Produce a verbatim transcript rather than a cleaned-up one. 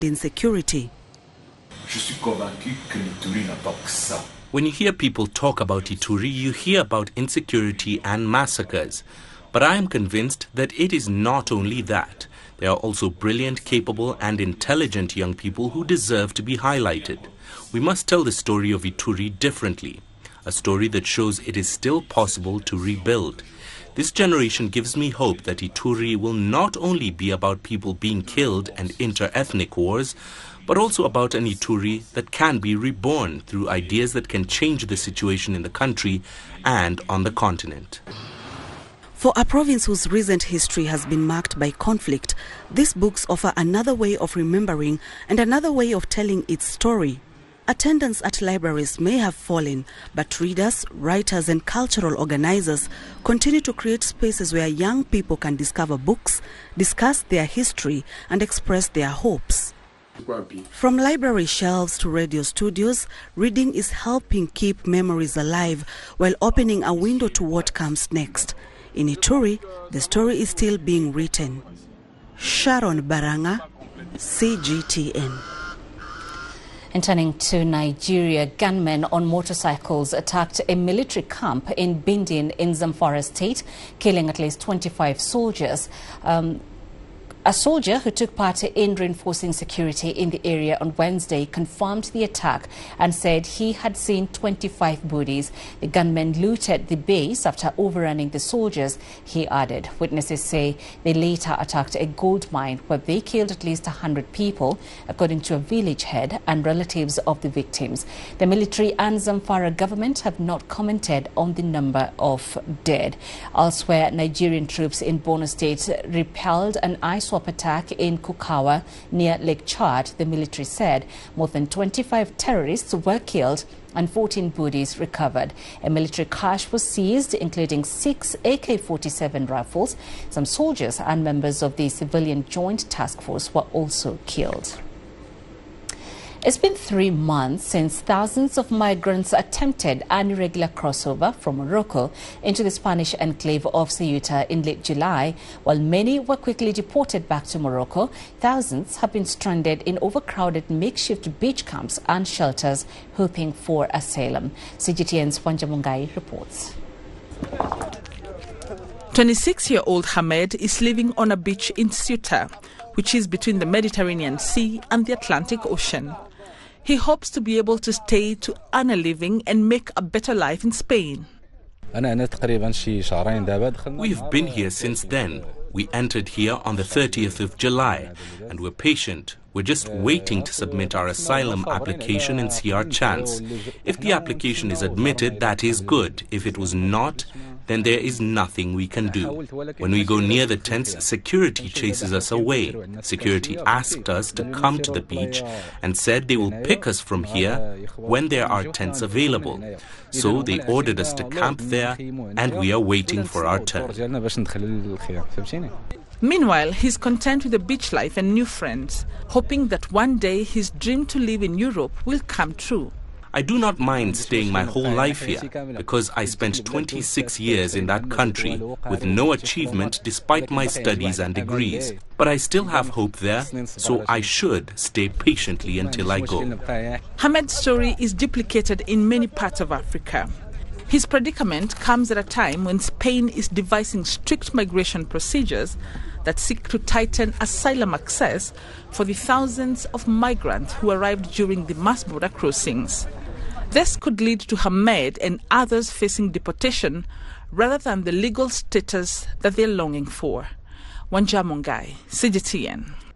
insecurity. When you hear people talk about Ituri, you hear about insecurity and massacres. But I am convinced that it is not only that. There are also brilliant, capable and intelligent young people who deserve to be highlighted. We must tell the story of Ituri differently, a story that shows it is still possible to rebuild. This generation gives me hope that Ituri will not only be about people being killed and inter-ethnic wars, but also about an Ituri that can be reborn through ideas that can change the situation in the country and on the continent. For a province whose recent history has been marked by conflict, these books offer another way of remembering and another way of telling its story. Attendance at libraries may have fallen, but readers, writers and cultural organizers continue to create spaces where young people can discover books, discuss their history and express their hopes. From library shelves to radio studios, reading is helping keep memories alive while opening a window to what comes next. In Ituri, the story is still being written. Sharon Baranga, C G T N. And turning to Nigeria, gunmen on motorcycles attacked a military camp in Bindin in Zamfara state, killing at least twenty-five soldiers. Um, A soldier who took part in reinforcing security in the area on Wednesday confirmed the attack and said he had seen twenty-five bodies. The gunmen looted the base after overrunning the soldiers, he added. Witnesses say they later attacked a gold mine where they killed at least one hundred people, according to a village head and relatives of the victims. The military and Zamfara government have not commented on the number of dead. Elsewhere, Nigerian troops in Borno State repelled an ISWAP attack in Kukawa near Lake Chad. The military said more than twenty-five terrorists were killed and fourteen bodies recovered. A military cache was seized, including six A K forty-seven rifles. Some soldiers and members of the civilian joint task force were also killed. It's been three months since thousands of migrants attempted an irregular crossover from Morocco into the Spanish enclave of Ceuta in late July. While many were quickly deported back to Morocco, thousands have been stranded in overcrowded makeshift beach camps and shelters hoping for asylum. C G T N's Wanja Mungai reports. twenty-six-year-old Hamed is living on a beach in Ceuta, which is between the Mediterranean Sea and the Atlantic Ocean. He hopes to be able to stay to earn a living and make a better life in Spain. We've been here since then. We entered here on the thirtieth of July and we're patient. We're just waiting to submit our asylum application and see our chance. If the application is admitted, that is good. If it was not, then there is nothing we can do. When we go near the tents, security chases us away. Security asked us to come to the beach and said they will pick us from here when there are tents available. So they ordered us to camp there and we are waiting for our turn. Meanwhile, he's content with the beach life and new friends, hoping that one day his dream to live in Europe will come true. I do not mind staying my whole life here because I spent twenty-six years in that country with no achievement despite my studies and degrees. But I still have hope there, so I should stay patiently until I go. Hamed's story is duplicated in many parts of Africa. His predicament comes at a time when Spain is devising strict migration procedures that seek to tighten asylum access for the thousands of migrants who arrived during the mass border crossings. This could lead to Hamed and others facing deportation rather than the legal status that they're longing for. Wanja Mungai, C G T N.